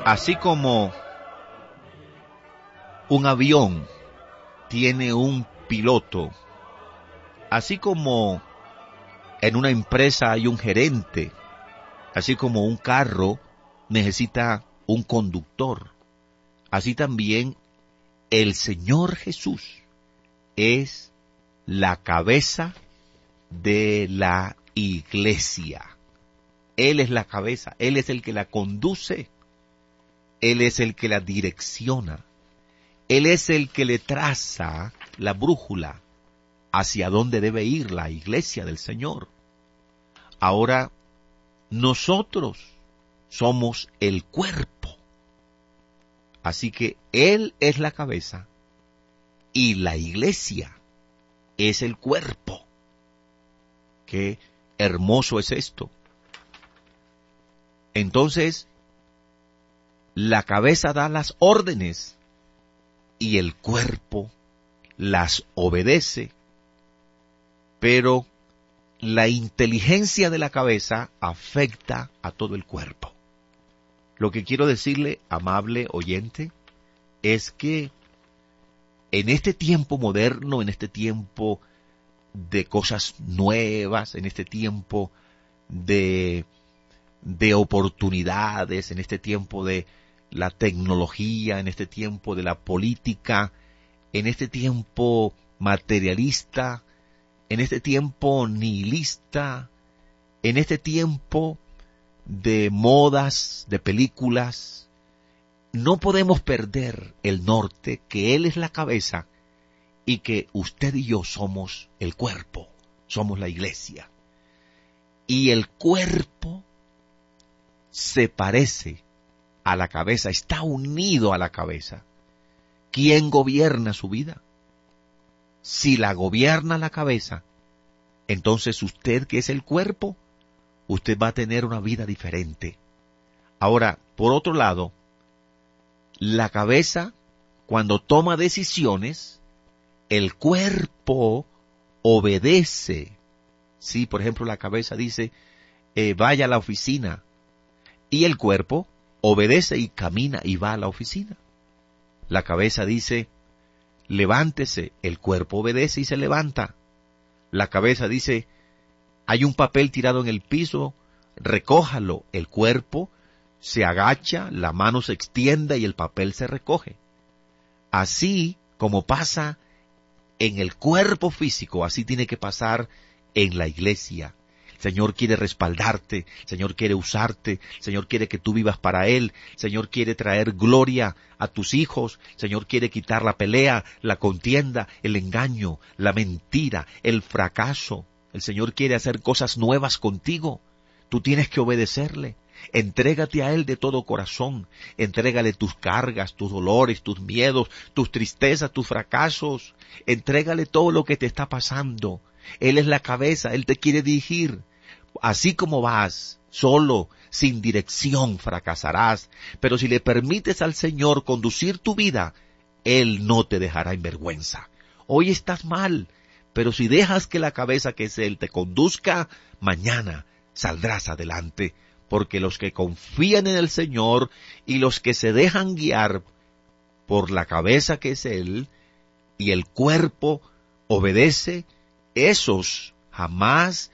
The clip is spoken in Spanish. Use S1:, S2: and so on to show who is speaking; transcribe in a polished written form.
S1: Así como un avión tiene un piloto, así como en una empresa hay un gerente, así como un carro necesita un conductor, así también el Señor Jesús es la cabeza de la iglesia. Él es la cabeza, Él es el que la conduce, Él es el que la direcciona, Él es el que le traza la brújula hacia dónde debe ir la iglesia del Señor. Ahora, nosotros somos el cuerpo. Así que Él es la cabeza y la iglesia es el cuerpo. Qué hermoso es esto. Entonces, la cabeza da las órdenes y el cuerpo las obedece, pero la inteligencia de la cabeza afecta a todo el cuerpo. Lo que quiero decirle, amable oyente, es que en este tiempo moderno, en este tiempo de cosas nuevas, en este tiempo de oportunidades, en este tiempo de la tecnología, en este tiempo de la política, en este tiempo materialista, en este tiempo nihilista, en este tiempo de modas, de películas, no podemos perder el norte, que Él es la cabeza y que usted y yo somos el cuerpo, somos la iglesia. Y el cuerpo se parece a la cabeza, está unido a la cabeza. ¿Quién gobierna su vida? Si la gobierna la cabeza, entonces usted, que es el cuerpo, usted va a tener una vida diferente. Ahora, por otro lado, la cabeza, cuando toma decisiones, el cuerpo obedece. Sí, por ejemplo, la cabeza dice, vaya a la oficina, y el cuerpo obedece y camina y va a la oficina. La cabeza dice, levántese, el cuerpo obedece y se levanta. La cabeza dice, hay un papel tirado en el piso, recójalo. El cuerpo se agacha, la mano se extiende y el papel se recoge. Así como pasa en el cuerpo físico, así tiene que pasar en la iglesia. El Señor quiere respaldarte, el Señor quiere usarte, el Señor quiere que tú vivas para Él, el Señor quiere traer gloria a tus hijos, el Señor quiere quitar la pelea, la contienda, el engaño, la mentira, el fracaso. El Señor quiere hacer cosas nuevas contigo. Tú tienes que obedecerle. Entrégate a Él de todo corazón. Entrégale tus cargas, tus dolores, tus miedos, tus tristezas, tus fracasos. Entrégale todo lo que te está pasando. Él es la cabeza, Él te quiere dirigir. Así como vas, solo, sin dirección, fracasarás. Pero si le permites al Señor conducir tu vida, Él no te dejará en vergüenza. Hoy estás mal, pero si dejas que la cabeza, que es Él, te conduzca, mañana saldrás adelante. Porque los que confían en el Señor y los que se dejan guiar por la cabeza, que es Él, y el cuerpo obedece, esos jamás